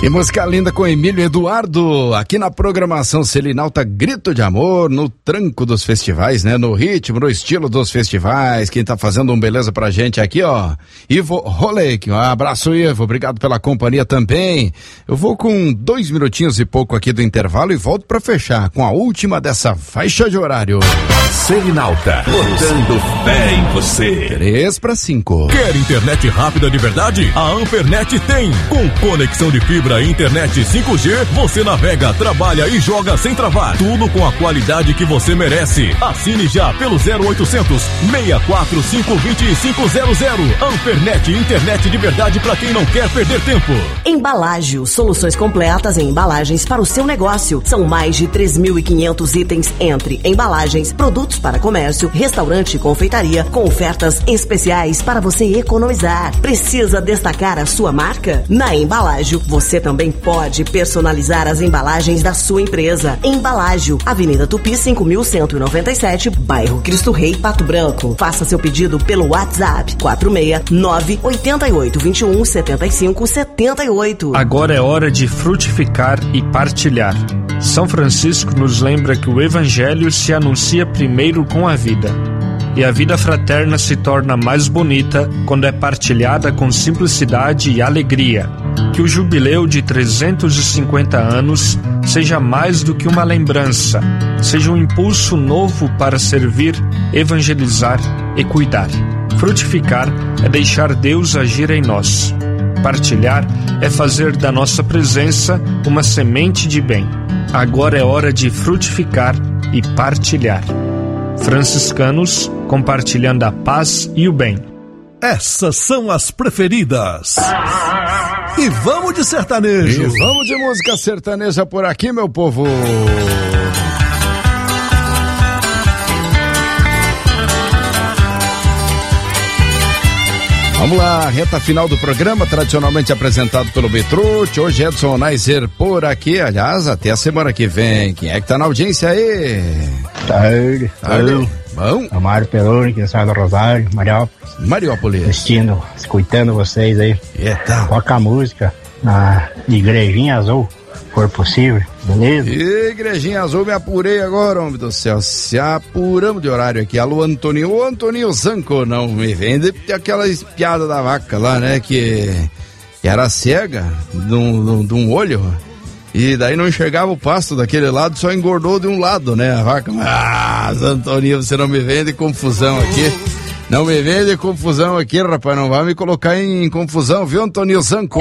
Que música linda com Emílio Eduardo, aqui na programação Selinalta, grito de amor, no tranco dos festivais, né? No ritmo, no estilo dos festivais. Quem tá fazendo um beleza pra gente aqui, ó, Ivo Roleik. Um abraço, Ivo, obrigado pela companhia também. Eu vou com 2 minutinhos e pouco aqui do intervalo e volto pra fechar com a última dessa faixa de horário. Selinalta, botando fé em você. 3-5. Quer internet rápida de verdade? A Ampernet tem. Com conexão de fibra e internet 5G, você navega, trabalha e joga sem travar. Tudo com a qualidade que você merece. Assine já pelo 0800 645 2500. Ampernet, internet de verdade para quem não quer perder tempo. Embalágio, soluções completas em embalagens para o seu negócio. São mais de 3.500 itens entre embalagens, produtos para comércio, restaurante e confeitaria, com ofertas especiais para você economizar. Precisa destacar a sua marca? Na Embalágio, você também pode personalizar as embalagens da sua empresa. Embalágio, Avenida Tupi 5197, bairro Cristo Rei, Pato Branco. Faça seu pedido pelo WhatsApp 469-8821-7578. Agora é hora de frutificar e partilhar. São Francisco nos lembra que o Evangelho se anuncia primeiro com a vida. E a vida fraterna se torna mais bonita quando é partilhada com simplicidade e alegria. Que o jubileu de 350 anos seja mais do que uma lembrança, seja um impulso novo para servir, evangelizar e cuidar. Frutificar é deixar Deus agir em nós. Partilhar é fazer da nossa presença uma semente de bem. Agora é hora de frutificar e partilhar. Franciscanos, compartilhando a paz e o bem. Essas são as preferidas. E vamos de sertanejo. E vamos de música sertaneja por aqui, meu povo. Vamos lá, reta final do programa, tradicionalmente apresentado pelo Betrute. Hoje Edson Neiser por aqui, aliás, até a semana que vem. Quem é que tá na audiência aí? Tarde. Bom? É o Mário Peroni, que sai do Rosário, Mariópolis. Escutando vocês aí. Eita. Toca a música na Igrejinha Azul, for possível, beleza? Igrejinha Azul, me apurei agora, homem do céu. Se apuramos de horário aqui. Alô, Antoninho. Ô, Antoninho Zanco, não me vende aquela espiada da vaca lá, né? Que era cega de um olho. E daí não enxergava o pasto daquele lado, só engordou de um lado, né? A vaca. Ah, Antoninho, você não me vende confusão aqui. Não me vende confusão aqui, rapaz, não vai me colocar em confusão, viu, Antoninho Zanco?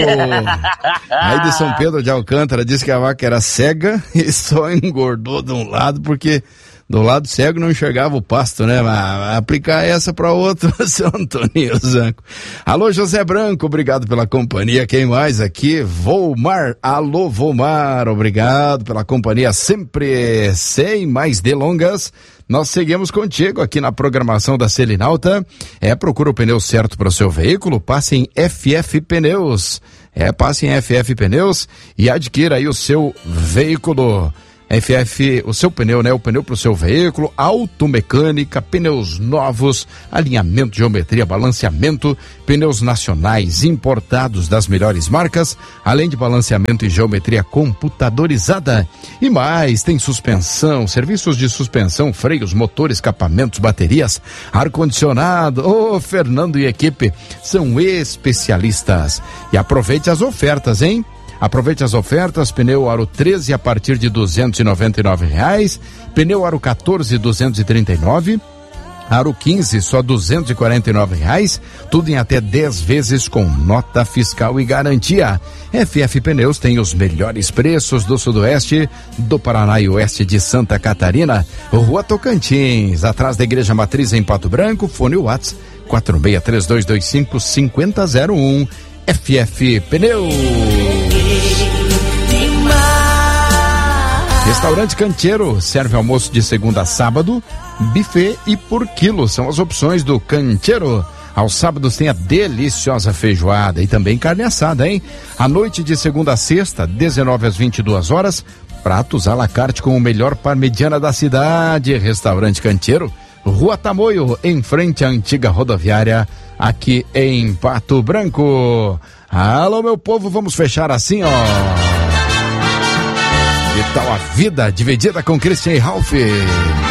Aí de São Pedro de Alcântara disse que a vaca era cega e só engordou de um lado, porque do lado cego não enxergava o pasto, né? Mas aplicar essa para outro, seu Antoninho Zanco. Alô, José Branco, obrigado pela companhia. Quem mais aqui? Volmar. Alô, Volmar, obrigado pela companhia. Sempre sem mais delongas, nós seguimos contigo aqui na programação da Selinalta. Procura o pneu certo para o seu veículo, passe em FF Pneus. Passe em FF Pneus e adquira aí o seu veículo. FF, o seu pneu, né? O pneu para o seu veículo, automecânica, pneus novos, alinhamento, geometria, balanceamento, pneus nacionais importados das melhores marcas, além de balanceamento e geometria computadorizada. E mais, tem suspensão, serviços de suspensão, freios, motores, escapamentos, baterias, ar-condicionado. Ô, Fernando e equipe são especialistas. E aproveite as ofertas, hein? Aproveite as ofertas, pneu aro 13 a partir de R$299, pneu aro 14, R$239, aro 15 só R$249, tudo em até 10 vezes com nota fiscal e garantia. FF Pneus tem os melhores preços do Sudoeste, do Paraná e Oeste de Santa Catarina, Rua Tocantins, atrás da Igreja Matriz em Pato Branco, fone WhatsApp 4632255001. FF Pneus. Restaurante Canteiro serve almoço de segunda a sábado, buffet e por quilo são as opções do Canteiro. Aos sábados tem a deliciosa feijoada e também carne assada, hein? À noite de segunda a sexta, 19 às 22 horas, pratos à la carte com o melhor parmegiana da cidade. Restaurante Canteiro, Rua Tamoio, em frente à antiga rodoviária, aqui em Pato Branco. Alô, meu povo, vamos fechar assim, ó. Que tal a vida dividida com Christian e Ralph?